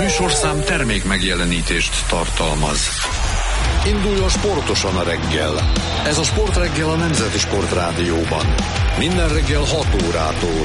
műsorszám termék megjelenítést tartalmaz. Induljon sportosan a reggel. Ez a Sportreggel a Nemzeti Sportrádióban. Minden reggel 6 órától.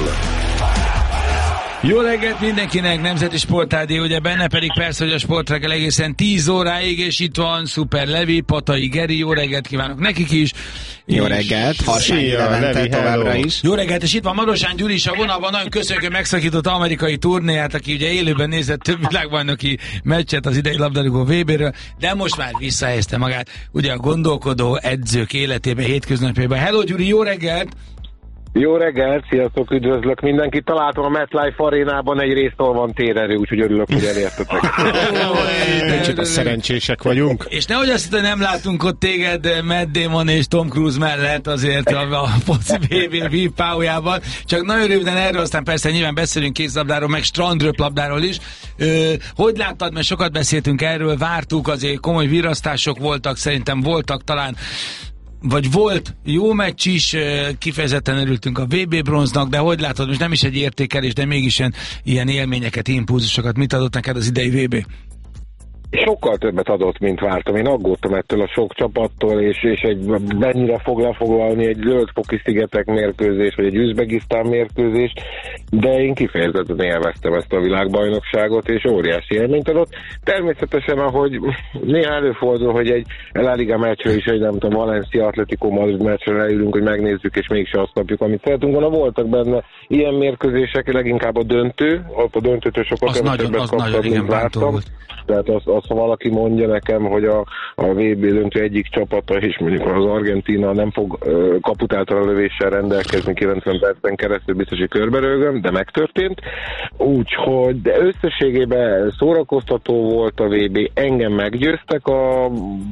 Jó reggelt mindenkinek, Nemzeti Sportrádió, ugye benne pedig persze, hogy a Sportreggel egészen 10 óráig, és itt van Szuper Levi, Patai Geri, jó reggelt kívánok nekik is. Jó reggelt, Harsányi Levente továbbra is. Jó reggelt, és itt van Marosán Gyuri is a vonalban, nagyon köszönjük, hogy megszakított amerikai turnéját, aki ugye élőben nézett több világbajnoki meccset az idei labdarúgó VB-ről, de most már visszahelyezte magát ugye a gondolkodó edzők életében, hétköznapjában. Hello Gyuri, jó reggelt! Jó reggelt, sziasztok, üdvözlök mindenkit. Találtam a MetLife arénában egy résztől van térerő, úgyhogy örülök, hogy elértetek. Csak a szerencsések vagyunk. És nehogy azt hitt, hogy nem látunk ott téged Matt Damon és Tom Cruise mellett azért a foci VB VIP-pályában. Csak nagyon röviden erről, aztán persze nyilván beszélünk kézlabdáról, meg strandröplabdáról is. Hogy láttad, mert sokat beszéltünk erről, vártuk, azért komoly virasztások voltak, szerintem voltak talán, vagy volt jó meccs is, kifejezetten örültünk a VB bronznak, de hogy látod, most nem is egy értékelés, de mégis ilyen élményeket, impulzusokat, mit adott neked az idei VB? Sokkal többet adott, mint vártam. Én aggódtam ettől a sok csapattól, és mennyire fog lefoglalni egy Zöld-Foki-szigetek mérkőzés, vagy egy Üzbegisztán mérkőzés, de én kifejezetten élveztem ezt a világbajnokságot, és óriási élményt adott. Természetesen, ahogy néha előfordul, hogy egy La Liga meccsről is, egy nem tudom, Valencia Atletico Madrid meccsről leülünk, hogy megnézzük, és mégse azt kapjuk, amit szeretünk volna. Voltak benne ilyen mérkőzések, leginkább a döntőtől sokkal többet kaptam, mint vártam. Tehát ha valaki mondja nekem, hogy a VB döntő egyik csapata, és mondjuk az Argentína nem fog kaputáltal a lövéssel rendelkezni 90 percen keresztül, biztos, hogy körberögöm, de megtörtént. Úgyhogy, de összességében szórakoztató volt a VB, engem meggyőztek a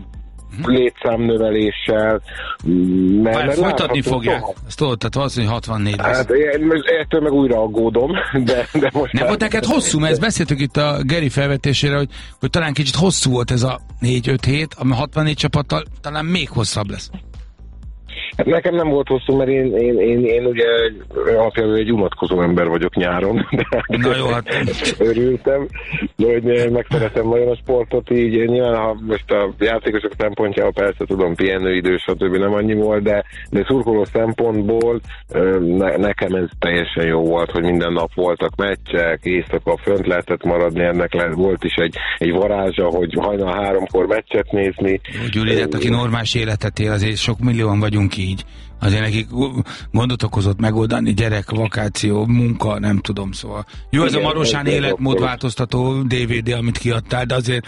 létszámnöveléssel. Mert folytatni fogják. Ezt tudod, tehát valószínűleg 64 lesz. Hát ettől meg újra aggódom, de most... Nem volt neked hosszú, mert ezt beszéltük itt a Geri felvetésére, hogy talán kicsit hosszú volt ez a 4-5 hét, ami 64 csapattal talán még hosszabb lesz. Hát nekem nem volt hosszú, mert én ugye alapjában egy unatkozó ember vagyok nyáron, de na jó, hát örültem, de hogy megszeretem vajon a sportot, így nyilván ha most a játékosok szempontjából persze tudom, pihenőidő, stb. Nem annyi volt, de szurkoló szempontból nekem ez teljesen jó volt, hogy minden nap voltak meccsek, éjszaka fönt lehetett maradni, ennek volt is egy varázsa, hogy hajnal 3-kor meccset nézni. Jó, Gyuri, hát aki normális életet él, azért sok millióan vagyunk így. Azért nekik gondot okozott megoldani, gyerek, vakáció, munka, nem tudom, szóval. Jó, ez a Marosán életmód változtató DVD, amit kiadtál, de azért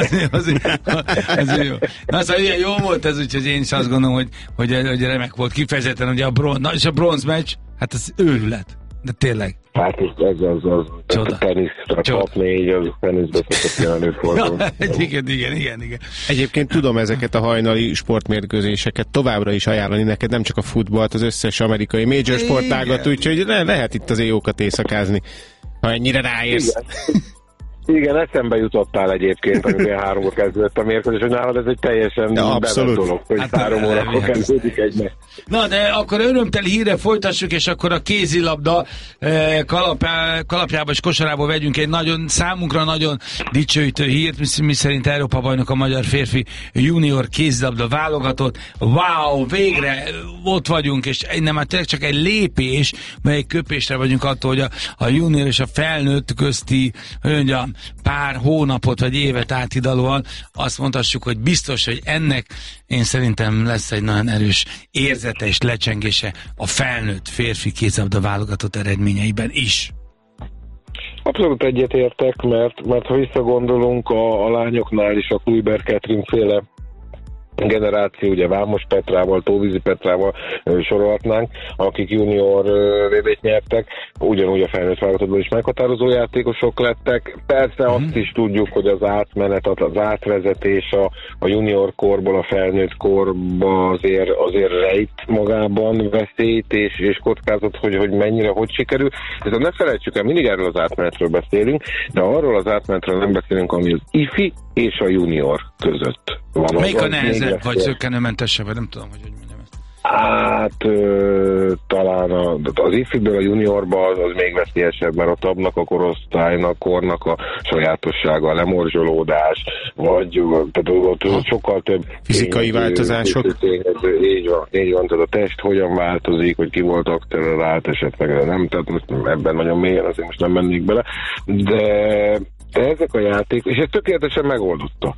jó. Na, szóval ilyen jó volt ez, úgyhogy én is azt gondolom, hogy remek volt, kifejezetten, hogy és a bronz meccs, hát ez őrület, de tényleg. Hát ez az tenisz, a top 4, az teniszbe szokott előfordulni. Igen. Egyébként tudom ezeket a hajnali sportmérkőzéseket továbbra is ajánlani neked, nem csak a futballt, az összes amerikai major sportágat, úgyhogy lehet itt azért jókat éjszakázni, ha ennyire ráérsz. Igen, eszembe jutottál egyébként, amikor 3 óra kezdődött a mérkőzés, hogy nálad ez egy teljesen bevett dolog, hogy 3 órakor kezdődik egy meccs. Na, de akkor örömteli hírre folytassuk, és akkor a kézilabda kalapjába és kosarából vegyünk egy számunkra nagyon dicsőítő hírt, miszerint Európa bajnok a magyar férfi junior kézilabda válogatott. Wow, végre ott vagyunk, és nem, hát tényleg csak egy lépés, vagy egy köpésre vagyunk attól, hogy a junior és a felnőtt közti, pár hónapot vagy évet áthidalóan azt mondhassuk, hogy biztos, hogy ennek én szerintem lesz egy nagyon erős érzete és lecsengése a felnőtt férfi kézilabda válogatott eredményeiben is. Abszolút egyetértek, mert ha visszagondolunk a lányoknál is a Kluiber Ketrin féle generáció, ugye Vámos Petrával, Tóvízi Petrával sorolhatnánk, akik junior VB-t nyertek, ugyanúgy a felnőtt válogatottban is meghatározó játékosok lettek. Persze azt is tudjuk, hogy az átmenet, az átvezetés a junior korból a felnőtt korba azért rejt magában veszélyt és kockázat, hogy mennyire, hogy sikerül. Ezzel ne felejtsük el, mindig erről az átmenetről beszélünk, de arról az átmenetről nem beszélünk, ami az ifi és a junior között van. Melyik a nehezebb, vagy zökkenőmentesebb, vagy nem tudom, hogy mondjam ezt. Hát talán az ifiből a juniorba az még veszélyesebb, mert ott abnak a korosztálynak, kornak a sajátossága, a lemorzsolódás, vagy ott sokkal több fizikai változások. Így van, tehát a test hogyan változik, hogy ki volt akcelerált esetleg, nem, tehát most ebben nagyon mélyen azért most nem mennék bele, de ezek a játékok, és ez tökéletesen megoldotta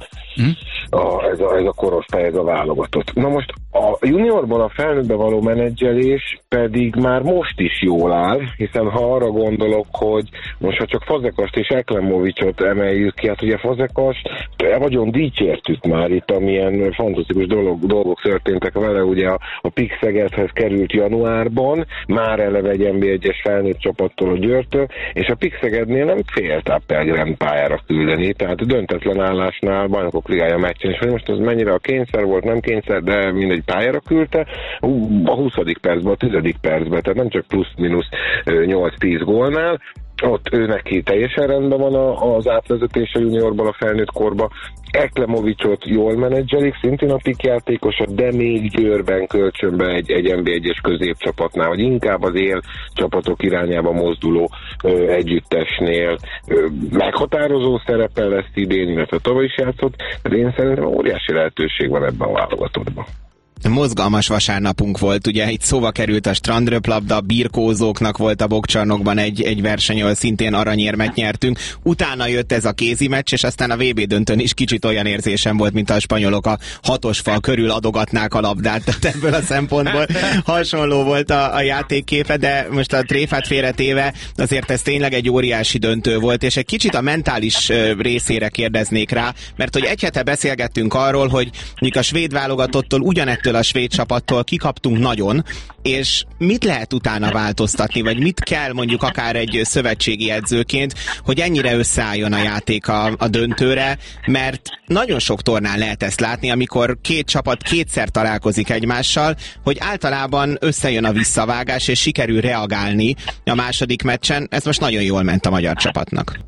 ez a korosztály, ez a válogatott. Na most a juniorban a felnőttbe való menedzselés pedig már most is jól áll, hiszen ha arra gondolok, hogy most ha csak Fazekast és Eklemovicsot emeljük ki, hát ugye Fazekast nagyon dicsértük már itt, amilyen fantasztikus dolgok történtek vele, ugye a PIK Szegedhez került januárban, már eleve egy NB1-es felnőtt csapattól a Győrtől, és a PIK Szegednél nem félt Appelgren pályára küldeni, tehát döntetlen állásnál Bajnokok Ligája meccsen, és hogy most az mennyire a kényszer volt, nem kényszer, de mindegy pályára küldte, a 20. percben, a 10. percben, tehát nem csak plusz-minusz 8-10 gólnál, ott ő neki teljesen rendben van az átvezetés a juniorban, a felnőtt korba. Eklemovicsot jól menedzselik, szintén a PIK játékosa, de még Győrben kölcsönbe egy NB1-es középcsapatnál, vagy inkább az él csapatok irányába mozduló együttesnél meghatározó szerepe lesz idén, illetve tavaly is játszott, de én szerintem óriási lehetőség van ebben a válogatottban. Mozgalmas vasárnapunk volt, ugye itt szóba került a strandröplabda, birkózóknak volt a Bokcsarnokban egy verseny, ahol szintén aranyérmet nyertünk. Utána jött ez a kézi meccs, és aztán a VB döntőn is kicsit olyan érzésem volt, mint a spanyolok a 6-os fal körül adogatnák a labdát, tehát ebből a szempontból hasonló volt a játékképe, de most a tréfát félretéve azért ez tényleg egy óriási döntő volt, és egy kicsit a mentális részére kérdeznék rá, mert hogy egy hete beszélgettünk arról, hogy a svéd válogatottól ugyanettől a svéd csapattól kikaptunk nagyon, és mit lehet utána változtatni, vagy mit kell mondjuk akár egy szövetségi edzőként, hogy ennyire összeálljon a játék a döntőre, mert nagyon sok tornán lehet ezt látni, amikor két csapat kétszer találkozik egymással, hogy általában összejön a visszavágás, és sikerül reagálni a második meccsen. Ez most nagyon jól ment a magyar csapatnak.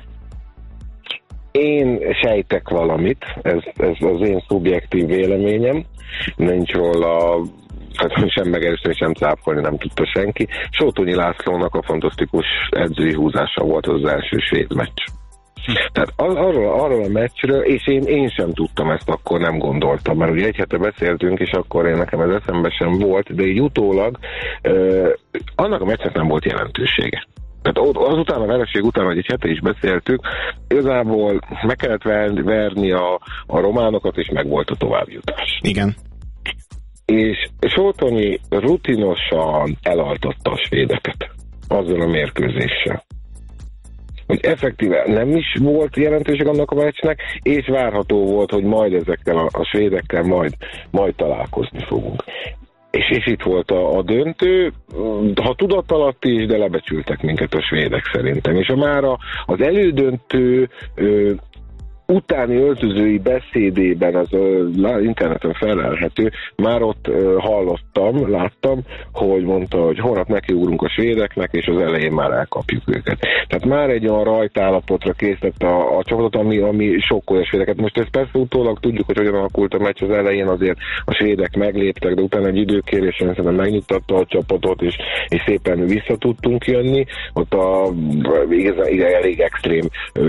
Én sejtek valamit, ez az én szubjektív véleményem, nincs róla sem megerősíteni, sem cáfolni nem tudta senki. Sótonyi Lászlónak a fantasztikus edzői húzása volt az első svéd meccs. Tehát arról a meccsről, és én sem tudtam ezt, akkor nem gondoltam, mert ugye egy hete beszéltünk, és akkor nekem ez eszembe sem volt, de így utólag annak a meccsnek nem volt jelentősége. Tehát azután a vereség után, hogy egy hete is beszéltük, igazából meg kellett verni a románokat, és meg volt a továbbjutás. Igen. És Sótonyi rutinosan elaltatta a svédeket azzal a mérkőzéssel. Hogy effektíve nem is volt jelentőség annak a meccsnek, és várható volt, hogy majd ezekkel a svédekkel majd találkozni fogunk. És itt volt a döntő, ha tudatalatti is, de lebecsültek minket a svédek szerintem. És már az elődöntő utáni öltözői beszédében, az interneten felelhető, már ott láttam, hogy mondta, hogy holnap nekiugrunk a svédeknek, és az elején már elkapjuk őket. Tehát már egy olyan rajtállapotra készített a csapatot, ami sokkolja a svédeket. Most ezt persze utólag tudjuk, hogy hogyan alakult a meccs, az elején azért a svédek megléptek, de utána egy időkérésen szerintem megnyugtatta a csapatot, és szépen vissza tudtunk jönni. Ott elég extrém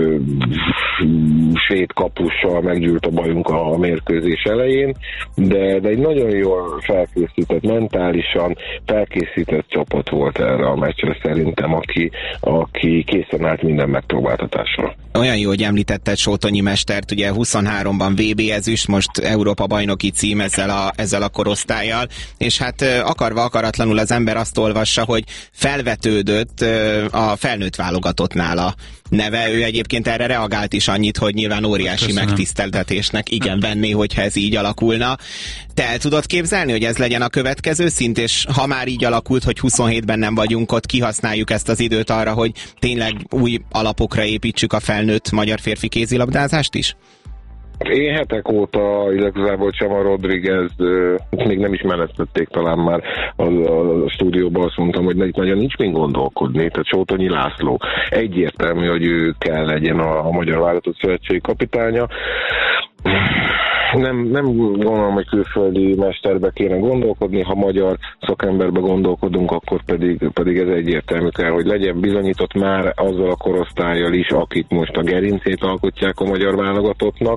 svéd kapussal meggyűlt a bajunk a mérkőzés elején, de egy nagyon jól felkészített, mentálisan felkészített csapat volt erre a meccsre szerintem, aki készen állt minden megpróbáltatásra. Olyan jó, hogy említetted Sótonyi mestert, ugye 23-ban VB ezüst, most Európa bajnoki cím ezzel a korosztállyal, és hát akarva akaratlanul az ember azt olvassa, hogy felvetődött a felnőtt válogatottnál a neve. Ő egyébként erre reagált is annyit, hogy nyilván óriási megtiszteltetésnek igen venné, hogyha ez így alakulna. Te el tudod képzelni, hogy ez legyen a következő szint, és ha már így alakult, hogy 27-ben nem vagyunk ott, kihasználjuk ezt az időt arra, hogy tényleg új alapokra építsük a felnőtt magyar férfi kézilabdázást is? Én hetek óta, igazából Csama Rodriguez, még nem is menesztették talán már a stúdióban, azt mondtam, hogy itt nagyon nincs még gondolkodni, tehát Sótonyi László egyértelmű, hogy ő kell legyen a magyar válogatott szövetségi kapitánya. nem gondolom, hogy külföldi mesterbe kéne gondolkodni, ha magyar szakemberbe gondolkodunk, akkor pedig ez egyértelmű kell, hogy legyen bizonyított már azzal a korosztállyal is, akik most a gerincét alkotják a magyar válogatottnak,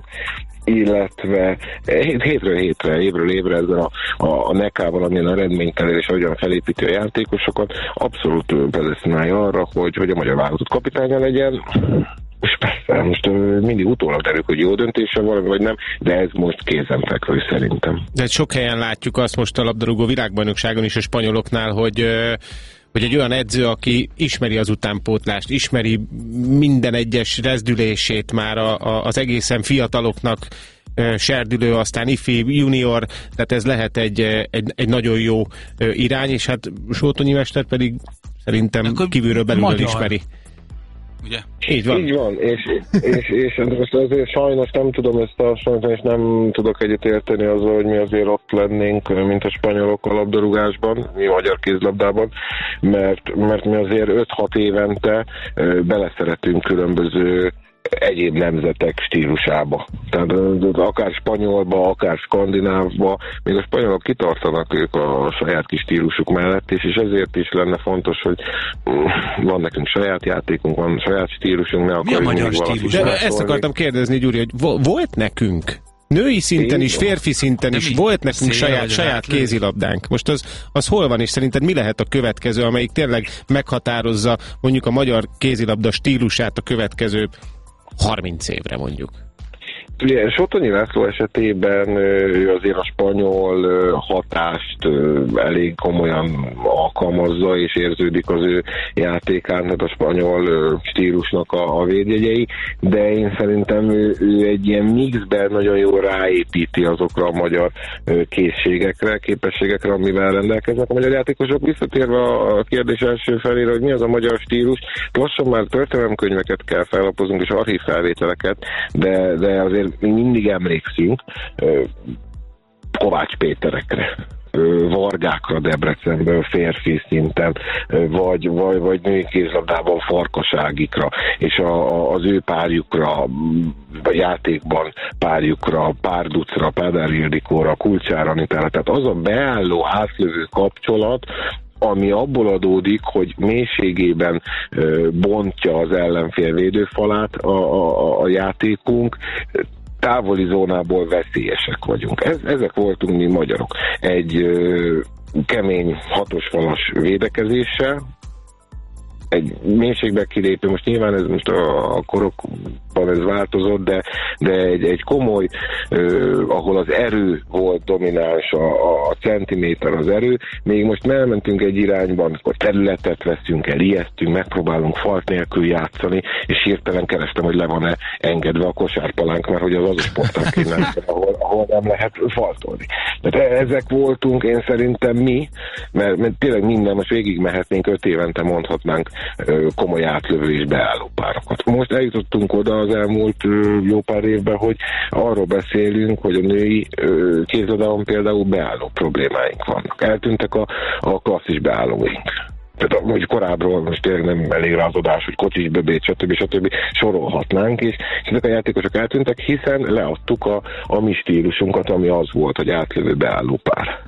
illetve hétről hétre, évről évre ezzel a nekával, amilyen eredménytelés, hogyan felépíti a játékosokat, abszolút predesztinálja arra, hogy a magyar válogatott kapitánya legyen. És persze, most mindig utólag derül, hogy jó döntése valami, vagy nem, de ez most kézenfekvő szerintem. De sok helyen látjuk azt most a labdarúgó világbajnokságon is a spanyoloknál, hogy egy olyan edző, aki ismeri az utánpótlást, ismeri minden egyes rezdülését már az egészen fiataloknak serdülő, aztán ifi, junior, tehát ez lehet egy nagyon jó irány, és hát Sótonyi mester pedig szerintem kívülről belülről ismeri. Ugye? Így van. Így van, és most azért sajnos nem tudom és nem tudok egyet érteni azzal, hogy mi azért ott lennénk, mint a spanyolok a labdarúgásban, mi a magyar kézlabdában, mert mi azért 5-6 évente beleszeretünk különböző egyéb nemzetek stílusába. Tehát akár spanyolba, akár skandinávba, még a spanyolok kitartanak ők a saját kis stílusuk mellett, és ezért is lenne fontos, hogy van nekünk saját játékunk, van saját stílusunk, ne akarjuk. Mi a magyar stílus? De ezt akartam kérdezni, Gyuri, hogy volt nekünk női szinten is, férfi szinten is volt nekünk saját kézilabdánk. Most az hol van, és szerinted mi lehet a következő, amelyik tényleg meghatározza mondjuk a magyar kézilabda stílusát a következő 30 évre mondjuk? Ugye Sótonyi László esetében ő azért a spanyol hatást elég komolyan alkalmazza, és érződik az ő játékán, tehát a spanyol stílusnak a védjegyei, de én szerintem ő egy ilyen mixben nagyon jól ráépíti azokra a magyar készségekre, képességekre, amivel rendelkeznek a magyar játékosok. Visszatérve a kérdés első felére, hogy mi az a magyar stílus, lassan már történelemkönyveket kell fellapozunk, és archívfelvételeket, de azért mi mindig emlékszünk Kovács Péterekre, Vargákra Debrecenből férfi szinten, vagy női kézlabdában Farkaságikra, és az ő párjukra, a játékban párjukra, Párducra, Pádár Ildikóra, Kulcsár Anitára, tehát az a beálló, átlövő kapcsolat, ami abból adódik, hogy mélységében bontja az ellenfél védőfalát a játékunk, távoli zónából veszélyesek vagyunk. Ezek voltunk mi magyarok. Egy kemény, hatosfalas védekezéssel, egy mélységbe kilépő, most nyilván ez most a korokban ez változott, de egy komoly, ahol az erő volt domináns, a centiméter az erő, még most elmentünk egy irányban, akkor területet veszünk el, ijesztünk, megpróbálunk falt nélkül játszani, és hirtelen kerestem, hogy le van-e engedve a kosárpalánk, mert hogy az a sportág kéne, ahol nem lehet faltolni. Tehát ezek voltunk, én szerintem mi, mert tényleg minden, most végig mehetnénk, 5 évente mondhatnánk komoly átlövő és beálló párokat. Most eljutottunk oda az elmúlt jó pár évben, hogy arról beszélünk, hogy a női kézlabdában például beálló problémáink vannak. Eltűntek a klasszis beállóink. Tehát mondjuk korábbról most tényleg nem elég rázodás, hogy Kocsis, Böbét, stb. Sorolhatnánk, és ezek a játékosok eltűntek, hiszen leadtuk a mi stílusunkat, ami az volt, hogy átlövő beálló pár.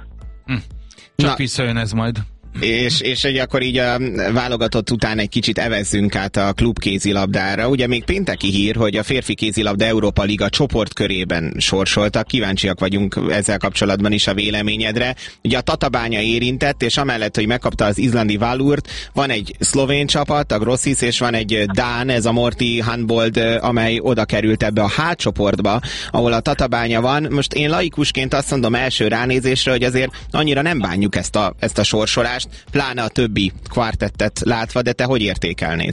Csak visszajön ez majd. És hogy akkor így a válogatott után egy kicsit evezzünk át a klubkézilabdára. Ugye még pénteki hír, hogy a férfi kézilabda Európa Liga csoportkörében sorsoltak. Kíváncsiak vagyunk ezzel kapcsolatban is a véleményedre. Ugye a Tatabánya érintett, és amellett, hogy megkapta az izlandi Valurt, van egy szlovén csapat, a Grossis, és van egy dán, ez a Morty Handbold, amely oda került ebbe a H csoportba, ahol a Tatabánya van. Most én laikusként azt mondom első ránézésre, hogy azért annyira nem bánjuk ezt a sorsolást, pláne a többi kvartettet látva, de te hogy értékelnéd?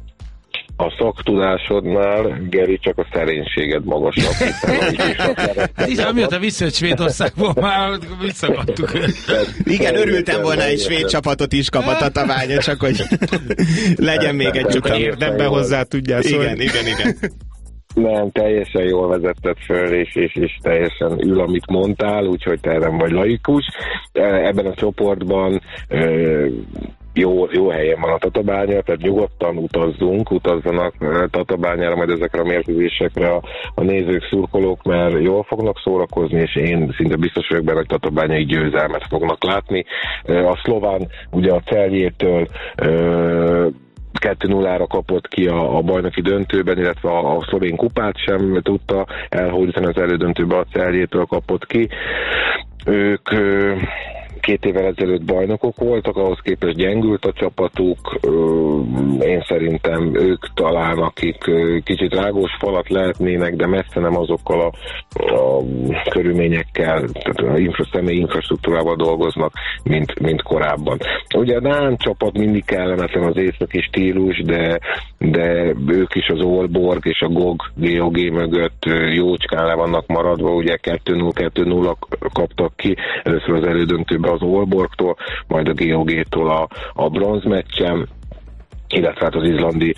A szaktudásodnál, Geri, csak a szerénységed magasabb. Hiszen mióta visszajött Svédországból, már visszakadtuk. Igen, örültem volna, egy svéd csapatot is kap a Tatabánya, csak hogy legyen még egy csuka. Érdemben hozzá tudjál szólni. Igen. Nem, teljesen jól vezetted föl, és teljesen ül, amit mondtál, úgyhogy te nem vagy laikus. Ebben a csoportban jó helyen van a Tatabánya, tehát nyugodtan utazzanak Tatabányára, majd ezekre a mérkőzésekre a nézők, szurkolók, mert jól fognak szórakozni, és én szinte biztos vagyok benne, hogy tatabányai győzelmet fognak látni. A szlován ugye a Celjétől 2-0-ra kapott ki a bajnoki döntőben, illetve a szlovén kupát sem tudta elhódítani, az elődöntőben a Celjétől kapott ki. Ők 2 évvel ezelőtt bajnokok voltak, ahhoz képest gyengült a csapatuk. Én szerintem ők talán, akik kicsit rágós falat lehetnének, de messze nem azokkal a körülményekkel, tehát személyi infrastruktúrával dolgoznak, mint korábban. Ugye a dán csapat mindig kellemetlen az északi stílus, de ők is az Aalborg és a GOG mögött jócskán le vannak maradva, ugye 2-0 kaptak ki, először az elődöntőben az Aalborgtól, majd a GOG-tól a bronzmeccsen, illetve hát az izlandi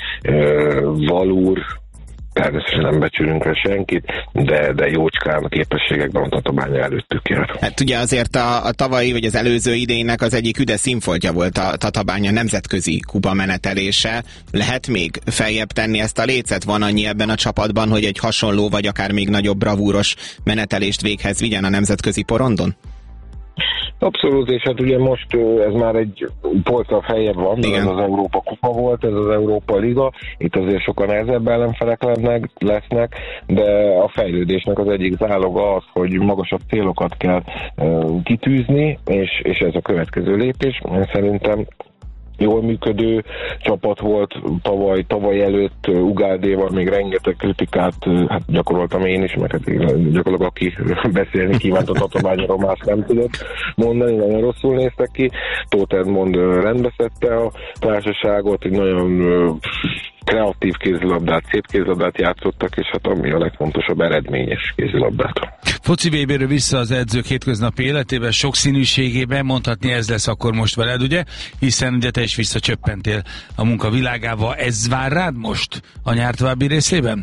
Valur, természetesen nem becsülünk le senkit, de jócskán a képességekben a Tatabánya előttük jár. Hát ugye azért a tavalyi vagy az előző idénynek az egyik üde színfoltja volt a Tatabánya nemzetközi kupa menetelése. Lehet még feljebb tenni ezt a lécet? Van annyi ebben a csapatban, hogy egy hasonló vagy akár még nagyobb bravúros menetelést véghez vigyen a nemzetközi porondon? Abszolút, és hát ugye most ez már egy polccal feljebb van, ez az Európa Kupa volt, ez az Európa Liga, itt azért sokan nehezebb ellenfelek lesznek, de a fejlődésnek az egyik záloga az, hogy magasabb célokat kell kitűzni, és ez a következő lépés. Én szerintem jól működő csapat volt tavaly előtt, Ugádéval még rengeteg kritikát gyakoroltam én is, mert gyakorlatilag aki beszélni kívánt a Tatabányáról más nem tudott mondani, nagyon rosszul néztek ki. Tóth Edmond rendbe szedte a társaságot, egy nagyon kreatív kézilabdát, szép kézilabdát játszottak, és hát ami a legfontosabb, eredményes kézilabdát. Foci VB-ről vissza az edzők hétköznapi életében, sokszínűségében, mondhatni ez lesz akkor most veled, ugye? Hiszen ugye te is visszacsöppentél a munka világába. Ez vár rád most a nyár további részében?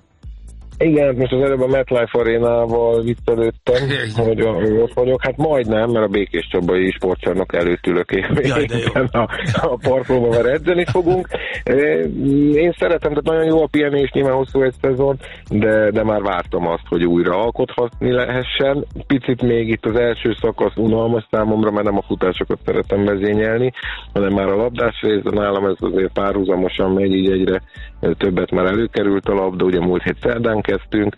Igen, most az előbb a MetLife Arénával viccelődtem, hogy ott vagyok. Hát majdnem, mert a Békés Csabai sportcsarnok előtt ülök éppen a parkolóban, mert edzeni fogunk. Én szeretem, tehát nagyon jó a pihenés, nyilván hosszú egy szezon, de már vártam azt, hogy újra alkothatni lehessen. Picit még itt az első szakasz unalmas számomra, mert nem a futásokat szeretem vezényelni, hanem már a labdás rész, de nálam ez azért párhuzamosan megy, így egyre többet már előkerült a labda, ugye múlt hét szerdán kezdtünk,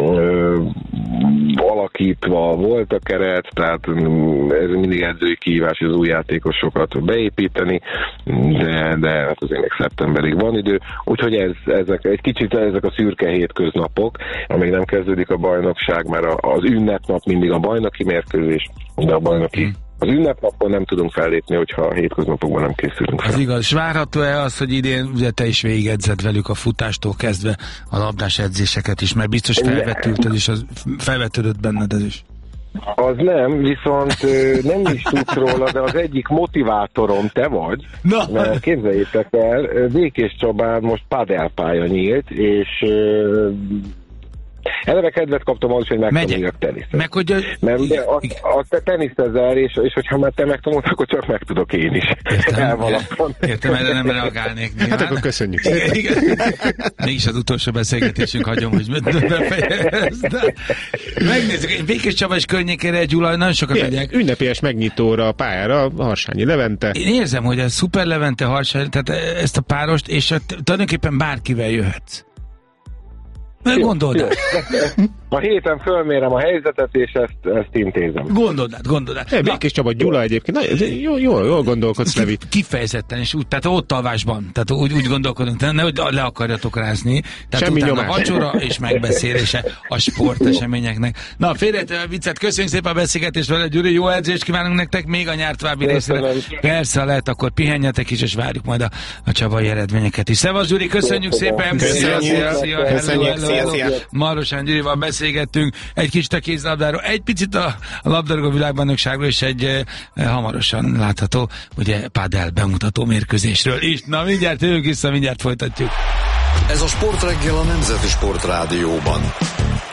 alakítva volt a keret, tehát ez mindig edzői kihívás, az új játékosokat beépíteni, de hát azért még szeptemberig van idő, úgyhogy ezek a szürke hétköznapok, amíg nem kezdődik a bajnokság, mert az ünnepnap mindig a bajnoki mérkőzés, de a bajnoki az ünnepnapon nem tudunk fellépni, hogyha a hétköznapokban nem készülünk fel. Az igaz. És várható-e az, hogy idén ugye te is végigedzed velük a futástól kezdve a labdás edzéseket is, mert biztos felvetődött benned ez is. Az nem, viszont nem is tudsz róla, de az egyik motivátorom te vagy, mert képzeljétek el, Békés Csabán most padelpálya nyílt, és eleve kedvet kaptam ahhoz, hogy megtanuljak teniszt. Mert ugye te teniszezel, és hogyha már te megtanultál, akkor csak meg tudok én is. Értem, erre nem reagálnék. Nyilván. Hát akkor köszönjük. Mégis az utolsó beszélgetésünk hagyom, hogy befejezd. Megnézzük, én Békés Csaba és környékére Gyula, nagyon sokat megyek. Ünnepélyes megnyitóra a pályára, Harsányi Levente. Én érzem, hogy ez Szuper Levente, Harsányi, tehát ezt a párost, és tulajdonképpen bárkivel jöhetsz. Gondold át. A héten fölmérem a helyzetet, és ezt intézem. Gondold át. Békés Csaba, Gyula egyébként. Jól gondolkodsz, Levi. Kifejezetten, és tehát ott alvásban. Tehát úgy gondolkodunk, nehogy le akarjatok rázni. Tehát semmi utána nyomás. A vacsora és megbeszélése a sporteseményeknek. Na, félretéve a viccet, köszönjük szépen a beszélgetést vele, Gyuri, jó edzést kívánunk nektek, még a nyár további részre. Persze, lehet, akkor pihenjetek is, és várjuk majd a csabai eredményeket is. Szevasz, Gyuri, köszönjük szépen! Szia. Marosán Gyurival beszélgettünk egy kicsit a kézlabdáról, egy picit a labdarúgó világbajnokságról, és egy hamarosan látható, ugye pádel bemutató mérkőzésről is. Na, mindjárt jövünk vissza, mindjárt folytatjuk. Ez a Sportreggel a Nemzeti Sportrádióban.